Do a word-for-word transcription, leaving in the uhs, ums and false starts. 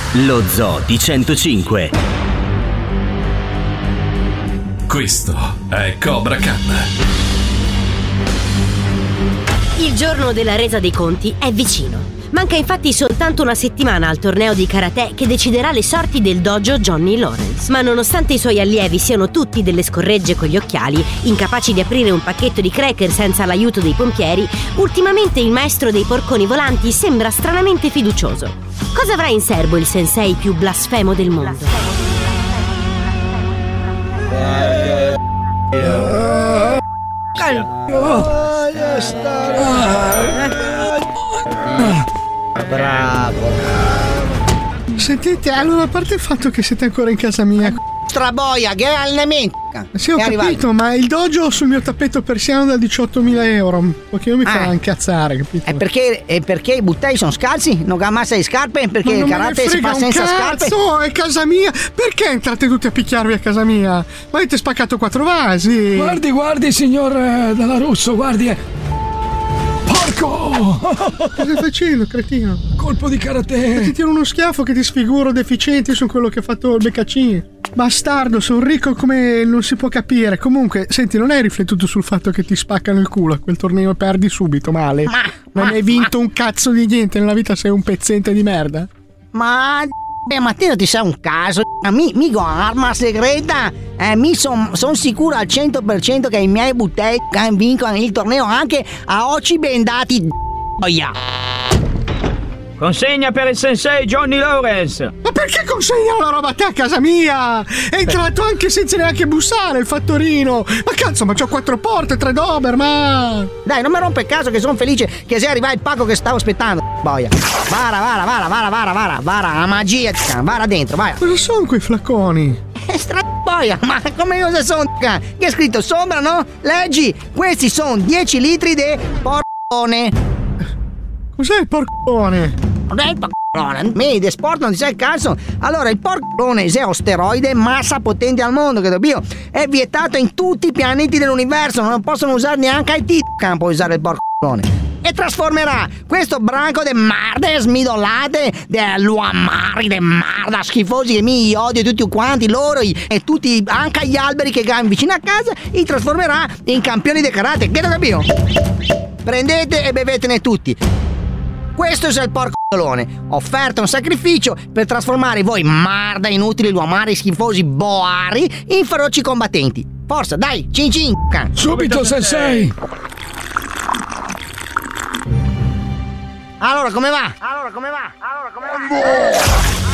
Lo Zoo di centocinque. Questo è Cobra Khan. Il giorno della resa dei conti è vicino. Manca infatti soltanto una settimana al torneo di karate che deciderà le sorti del dojo Johnny Lawrence. Ma nonostante i suoi allievi siano tutti delle scorregge con gli occhiali, incapaci di aprire un pacchetto di cracker senza l'aiuto dei pompieri, ultimamente il maestro dei porconi volanti sembra stranamente fiducioso. Cosa avrà in serbo il sensei più blasfemo del mondo? Bravo. Sentite, allora, a parte il fatto che siete ancora in casa mia, Straboia, che è allenamento. sì, ho è capito, arrivato. ma il dojo sul mio tappeto persiano da diciottomila euro. Perché io mi fa Ah. incazzare, capito? È perché, è perché i buttei sono scalzi? Non ha massa di scarpe? Perché Ma il non me ne karate si frega fa un senza scarpe? cazzo, è casa mia. Perché entrate tutti a picchiarvi a casa mia? Ma avete spaccato quattro vasi. Guardi, guardi, signor eh, Dalla Russo, guardi. eh. Porco! Cosa stai facendo, cretino? Colpo di Ti karate. tiro uno schiaffo che ti sfiguro deficienti su quello che ha fatto il Beccaccini. Bastardo, sono ricco come non si può capire. Comunque, senti, non hai riflettuto sul fatto che ti spaccano il culo a quel torneo e perdi subito, male? Ma, Non ma, hai vinto un cazzo di niente nella vita, sei un pezzente di merda. Ma, ma, ma te non ti sei un caso? Mi, mica arma segreta. Eh, mi son, son sicuro al cento per cento che i miei buttei vincono il torneo anche a occhi bendati. Boia. Consegna per il sensei Johnny Lawrence. Ma perché consegna la roba a te a casa mia? È entrato anche senza neanche bussare il fattorino. Ma cazzo, ma c'ho quattro porte, tre Doberman. Dai, non mi rompe il caso che sono felice che sia arrivato il pacco che stavo aspettando. Boia. Vara, vara, vara, vara, vara, vara, vara, la magia, vara dentro, vai. Cosa sono quei flaconi? È stra boia, ma come cosa sono? Che è scritto sopra, no? Leggi, questi sono dieci litri di porcone. Cos'è il porcone? Non è il porcone, mede sport non ti sai il cazzo. Allora, il porcone è un steroide massa potente al mondo, che dobbiamo. È vietato in tutti i pianeti dell'universo, non lo possono usare neanche ai tit. Non può usare il porcone. E trasformerà questo branco di marde smidolate, dell'uamari, di marda schifosi che mi odio tutti quanti, loro e tutti, anche gli alberi che hanno vicino a casa, li trasformerà in campioni di karate. Che capito? Prendete e bevetene tutti. Questo è il porcolone. Offerta un sacrificio per trasformare voi marda inutili, luamari schifosi boari in feroci combattenti. Forza, dai, cin cin. Subito, sensei. Allora come va? Allora come va? Allora come va?